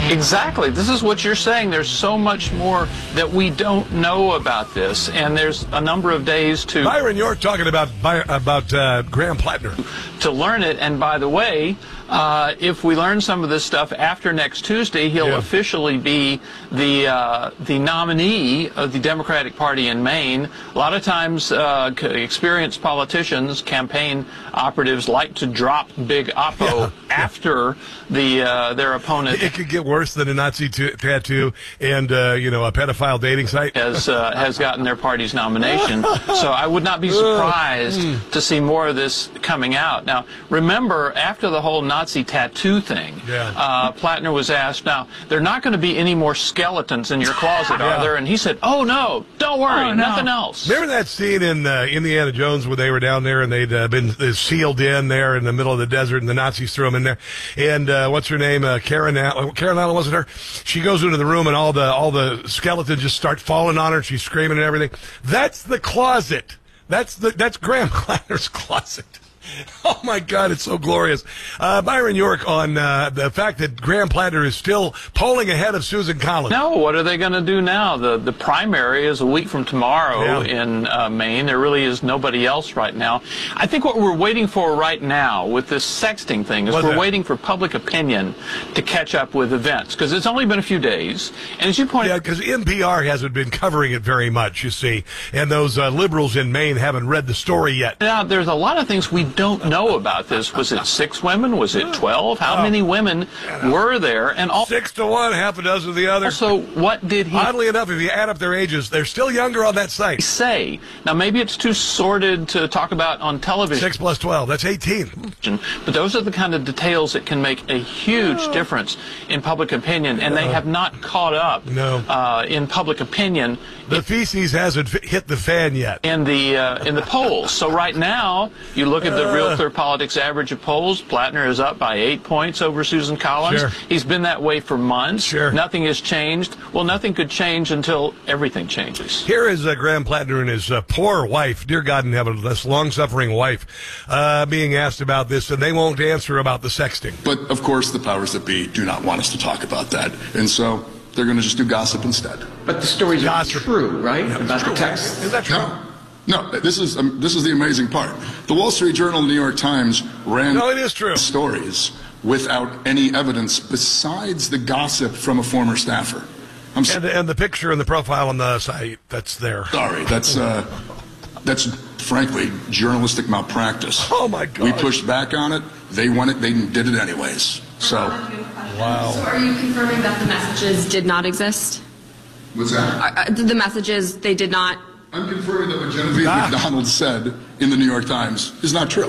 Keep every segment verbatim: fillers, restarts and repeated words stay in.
Exactly. This is what you're saying. There's so much more that we don't know about this, and there's a number of days to Byron York talking about about uh, Graham Plattner to learn it. And by the way, uh, if we learn some of this stuff after next Tuesday, he'll yeah. officially be the uh, the nominee of the Democratic Party in Maine. A lot of times, uh, experienced politicians, campaign operatives, like to drop big oppo yeah. after the uh, their opponent. It could get worse than a Nazi t- tattoo and uh, you know, a pedophile dating site has uh, has gotten their party's nomination. So I would not be surprised to see more of this coming out. Now, remember, after the whole Nazi tattoo thing, yeah. uh, Plattner was asked, now, there are not going to be any more skeletons in your closet, yeah. are there? And he said, oh, no, don't worry, oh, no. nothing else. Remember that scene in uh, Indiana Jones where they were down there and they'd uh, been uh, sealed in there in the middle of the desert and the Nazis threw them in there? And uh, what's her name? Uh, Karen Allen, Karen Allen, wasn't her? She goes into the room and all the all the skeletons just start falling on her. She's screaming and everything. That's the closet. That's the that's Graham Plattner's closet. Oh, my God, it's so glorious. Uh, Byron York on uh, the fact that Graham Plattner is still polling ahead of Susan Collins. No, what are they going to do now? The the primary is a week from tomorrow yeah. in uh, Maine. There really is nobody else right now. I think what we're waiting for right now with this sexting thing is What's we're that? waiting for public opinion to catch up with events, because it's only been a few days. And as you pointed Yeah, out, because N P R hasn't been covering it very much, you see, and those uh, liberals in Maine haven't read the story yet. now there's a lot of things we don't know about this. Was it six women? Was it twelve? How Oh. many women were there? And all Six to one, half a dozen of the other. also, what did he Oddly enough, if you add up their ages, they're still younger on that site. say? Now, maybe it's too sordid to talk about on television. Six plus twelve, that's eighteen. But those are the kind of details that can make a huge difference in public opinion, and they have not caught up No. uh, in public opinion The feces hasn't f- hit the fan yet. in the uh, in the polls. So right now, you look at the Real Clear Politics average of polls. Plattner is up by eight points over Susan Collins. Sure. He's been that way for months. Sure. Nothing has changed. Well, nothing could change until everything changes. Here is uh, Graham Plattner and his uh, poor wife, dear God in heaven, this long-suffering wife, uh, being asked about this, and they won't answer about the sexting. But, of course, the powers that be do not want us to talk about that. And so they're going to just do gossip instead. But the stories are Gossip. true, right? Yeah, About true. the text. Is that true? No. No, this is um, this is the amazing part. The Wall Street Journal and the New York Times ran No, it is true. stories without any evidence besides the gossip from a former staffer. I'm so And, and the picture and the profile on the site, that's there. sorry. That's uh, that's frankly journalistic malpractice. Oh, my God. We pushed back on it. They won it. They did it anyways. So Wow. So are you confirming that the messages did not exist? what's that? Uh, the messages, they did not? I'm confirming that what Genevieve Ah. McDonald said in the New York Times is not true.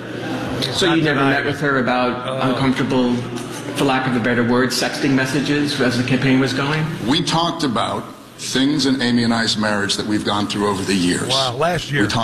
So you never met with her about uncomfortable, for lack of a better word, sexting messages as the campaign was going? We talked about things in Amy and I's marriage that we've gone through over the years. Wow, last year. We talked